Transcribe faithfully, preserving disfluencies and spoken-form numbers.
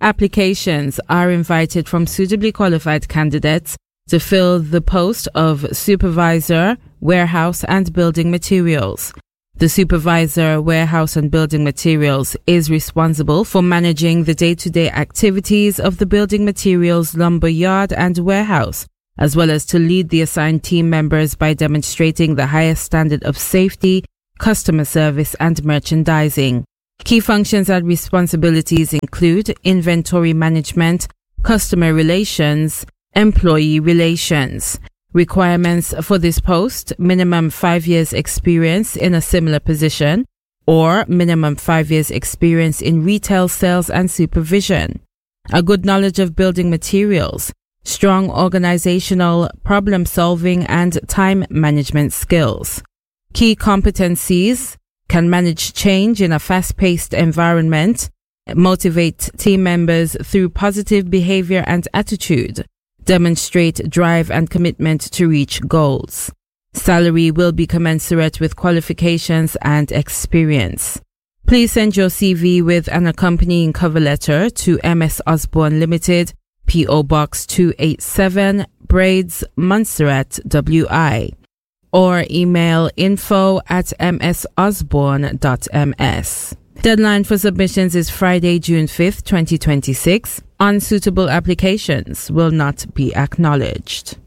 Applications are invited from suitably qualified candidates to fill the post of Supervisor, Warehouse and Building Materials. The Supervisor, Warehouse and Building Materials is responsible for managing the day-to-day activities of the building materials lumber yard and warehouse, as well as to lead the assigned team members by demonstrating the highest standard of safety, customer service and merchandising. Key functions and responsibilities include inventory management, customer relations, employee relations. Requirements for this post: minimum five years experience in a similar position or minimum five years experience in retail sales and supervision. A good knowledge of building materials, strong organizational problem solving and time management skills. Key competencies: can manage change in a fast-paced environment, motivate team members through positive behavior and attitude, demonstrate drive and commitment to reach goals. Salary will be commensurate with qualifications and experience. Please send your C V with an accompanying cover letter to M S Osborne Limited, P O Box two eighty-seven, Braids, Montserrat, W I, or email info at m s osborne dot m s. Deadline for submissions is Friday, June fifth, twenty twenty-six. Unsuitable applications will not be acknowledged.